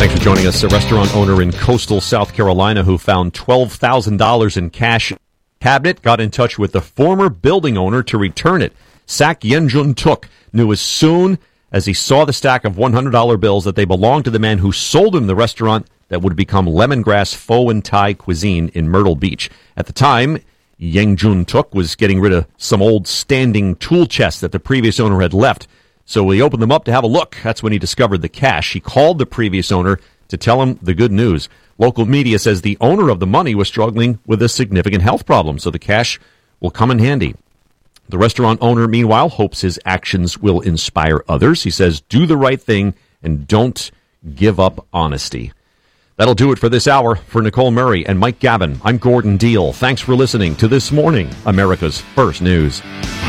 Thanks for joining us. A restaurant owner in coastal South Carolina who found $12,000 in cash cabinet got in touch with the former building owner to return it. Sak Yenjun Tuk knew as soon as he saw the stack of $100 bills that they belonged to the man who sold him the restaurant that would become Lemongrass Pho and Thai Cuisine in Myrtle Beach. At the time, Yenjun Tuk was getting rid of some old standing tool chests that the previous owner had left. So he opened them up to have a look. That's when he discovered the cash. He called the previous owner to tell him the good news. Local media says the owner of the money was struggling with a significant health problem, so the cash will come in handy. The restaurant owner, meanwhile, hopes his actions will inspire others. He says, do the right thing and don't give up honesty. That'll do it for this hour. For Nicole Murray and Mike Gavin, I'm Gordon Deal. Thanks for listening to This Morning, America's First News.